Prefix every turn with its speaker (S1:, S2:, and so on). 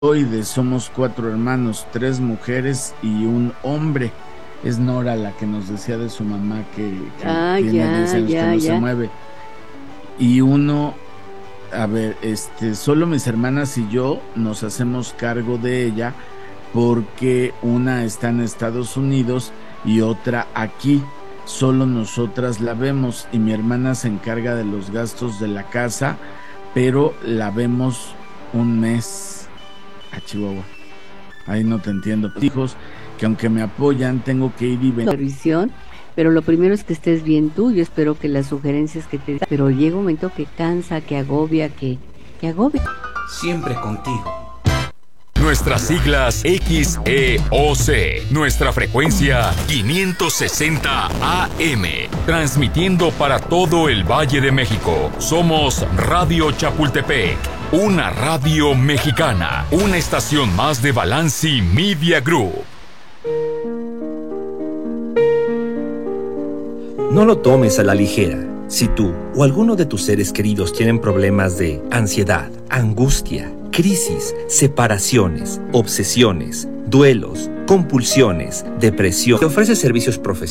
S1: somos 4 hermanos, 3 mujeres y un hombre. Es Nora la que nos decía de su mamá que tiene 10 años que no se mueve. Y solo mis hermanas y yo nos hacemos cargo de ella porque una está en Estados Unidos y otra aquí. Solo nosotras la vemos y mi hermana se encarga de los gastos de la casa, pero la vemos un mes a Chihuahua. Ahí no te entiendo. Hijos que aunque me apoyan, tengo que ir y venir.
S2: Pero lo primero es que estés bien tú. Yo espero que las sugerencias que te... Pero llega un momento que cansa, que agobia, que agobia.
S3: Siempre contigo.
S4: Nuestras siglas XEOC. Nuestra frecuencia 560 AM. Transmitiendo para todo el Valle de México. Somos Radio Chapultepec. Una radio mexicana. Una estación más de Balanci Media Group.
S5: No lo tomes a la ligera. Si tú o alguno de tus seres queridos tienen problemas de ansiedad, angustia, crisis, separaciones, obsesiones, duelos, compulsiones, depresión, te ofrece servicios profesionales.